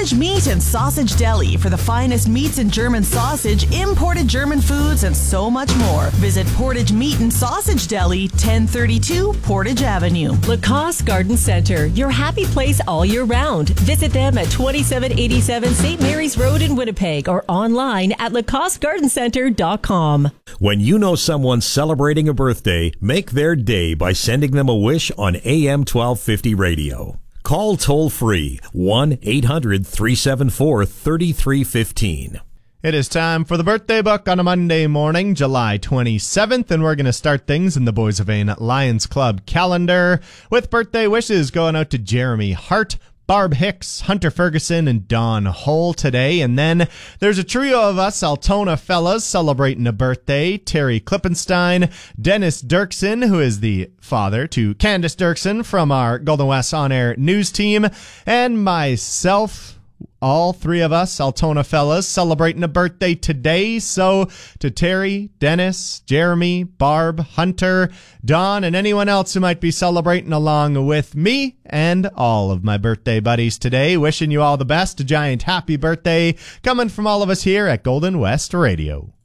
Portage Meat and Sausage Deli for the finest meats and German sausage, imported German foods, and so much more. Visit Portage Meat and Sausage Deli, 1032 Portage Avenue. Lacoste Garden Center, your happy place all year round. Visit them at 2787 St. Mary's Road in Winnipeg or online at lacostegardencenter.com. When you know someone's celebrating a birthday, make their day by sending them a wish on AM 1250 radio. Call toll-free 1-800-374-3315. It is time for the birthday book on a Monday morning, July 27th, and we're going to start things in the Boys of Vain Lions Club calendar with birthday wishes going out to Jeremy Hart, Barb Hicks, Hunter Ferguson, and Dawn Hull today. And then there's a trio of us Altona fellas celebrating a birthday. Terry Klippenstein, Dennis Dirksen, who is the father to Candace Dirksen from our Golden West On Air news team, and myself. All three of us, Altona fellas, celebrating a birthday today. So to Terry, Dennis, Jeremy, Barb, Hunter, Dawn, and anyone else who might be celebrating along with me and all of my birthday buddies today, wishing you all the best. A giant happy birthday coming from all of us here at Golden West Radio.